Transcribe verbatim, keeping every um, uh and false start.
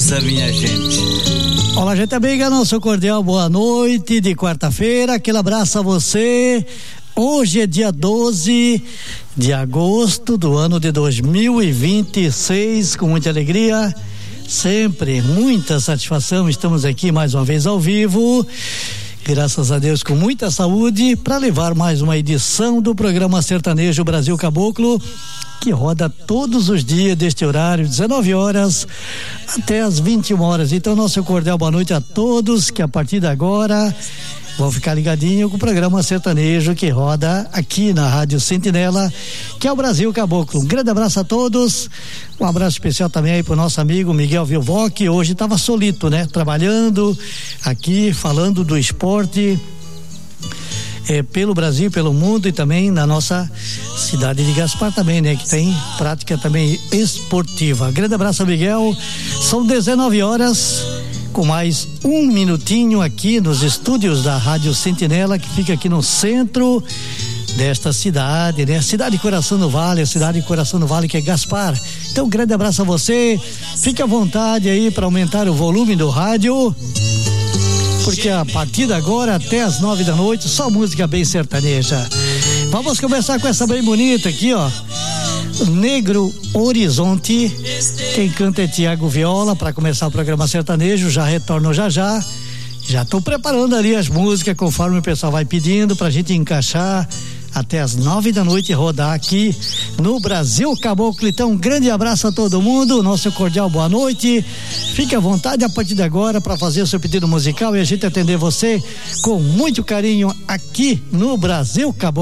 força, minha gente. Olá, gente amiga, nosso cordial boa noite de quarta-feira, aquele abraço a você. Hoje é dia doze de agosto do ano de dois mil e vinte e seis, com muita alegria, sempre muita satisfação, estamos aqui mais uma vez ao vivo, graças a Deus com muita saúde, para levar mais uma edição do programa Sertanejo Brasil Caboclo, que roda todos os dias deste horário, dezenove horas até as vinte e uma horas. Então, nosso cordial boa noite a todos que a partir de agora vão ficar ligadinho com o programa Sertanejo que roda aqui na Rádio Sentinela, que é o Brasil Caboclo. Um grande abraço a todos, um abraço especial também aí pro nosso amigo Miguel Vilvó, que hoje estava solito, né? Trabalhando aqui, falando do esporte É, pelo Brasil, pelo mundo e também na nossa cidade de Gaspar também, né? Que tem prática também esportiva. Grande abraço, Miguel. São dezenove horas, com mais um minutinho aqui nos estúdios da Rádio Sentinela, que fica aqui no centro desta cidade, né? Cidade Coração do Vale, a cidade Coração do Vale, que é Gaspar. Então, um grande abraço a você. Fique à vontade aí para aumentar o volume do rádio, porque a partir de agora até as nove da noite só música bem sertaneja. Vamos começar com essa bem bonita aqui, ó, Negro Horizonte. Quem canta é Tiago Viola. Para começar o programa sertanejo, já retorno já já. Já estou preparando ali as músicas conforme o pessoal vai pedindo, pra gente encaixar até as nove da noite, rodar aqui no Brasil Caboclo. Então, um grande abraço a todo mundo, nosso cordial boa noite. Fique à vontade a partir de agora para fazer o seu pedido musical e a gente atender você com muito carinho aqui no Brasil Caboclo.